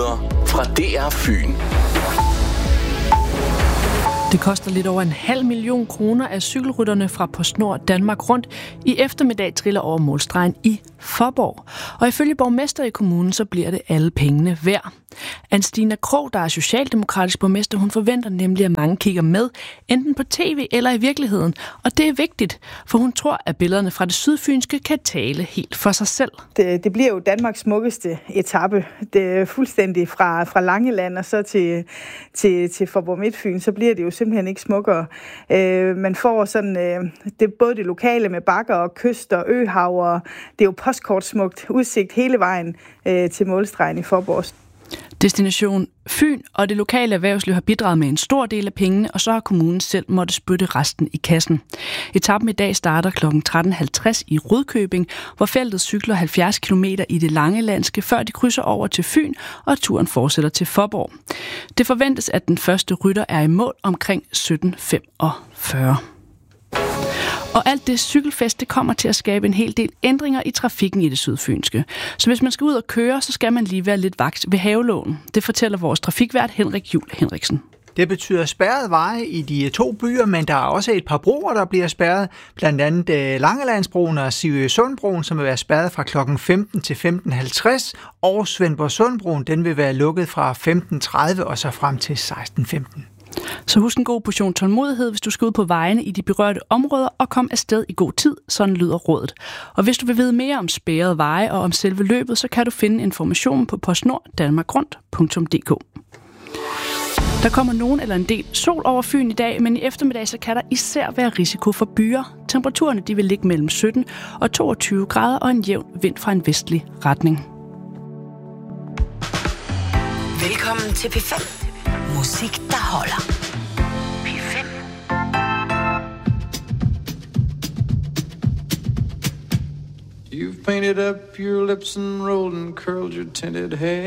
Nyheder fra DR Fyn. Det koster lidt over 500.000 kroner af cykelrytterne fra PostNord Danmark Rundt i eftermiddag triller over målstregen i Faaborg. Og ifølge borgmester i kommunen, så bliver det alle pengene værd. Anstina Krog, der er socialdemokratisk borgmester, hun forventer nemlig, at mange kigger med, enten på tv eller i virkeligheden. Og det er vigtigt, for hun tror, at billederne fra det sydfynske kan tale helt for sig selv. Det bliver jo Danmarks smukkeste etape. Det er fuldstændig fra Langeland og så til Faaborg Midtfyn, så bliver det jo simpelthen ikke smukkere. Man får sådan, det er både det lokale med bakker og kyst og øhav, og det er jo postkortsmukt udsigt hele vejen til målstregen i Faaborg. Destination Fyn og det lokale erhvervsliv har bidraget med en stor del af pengene, og så har kommunen selv måtte spytte resten i kassen. Etappen i dag starter kl. 13.50 i Rudkøbing, hvor feltet cykler 70 km i det Langelandske, før de krydser over til Fyn, og turen fortsætter til Faaborg. Det forventes, at den første rytter er i mål omkring 17.45. Og alt det cykelfest, det kommer til at skabe en hel del ændringer i trafikken i det sydfynske. Så hvis man skal ud og køre, så skal man lige være lidt vagt ved havelågen. Det fortæller vores trafikvært Henrik Juhl Henriksen. Det betyder spærrede veje i de to byer, men der er også et par broer, der bliver spærret. Blandt andet Langelandsbroen og Sivøsundbroen, som vil være spærret fra kl. 15 til 15.50. Og Svendborgsundbroen, den vil være lukket fra 15.30 og så frem til 16.15. Så husk en god portion tålmodighed, hvis du skal ud på vejene i de berørte områder og kom afsted i god tid, sådan lyder rådet. Og hvis du vil vide mere om spærrede veje og om selve løbet, så kan du finde informationen på postnorddanmarkgrund.dk. Der kommer nogen eller en del sol over Fyn i dag, men i eftermiddag så kan der især være risiko for byger. Temperaturerne de vil ligge mellem 17 og 22 grader og en jævn vind fra en vestlig retning. Velkommen til P5. Musik, der holder. P5. You've painted up your lips and rolled and curled your tinted hair.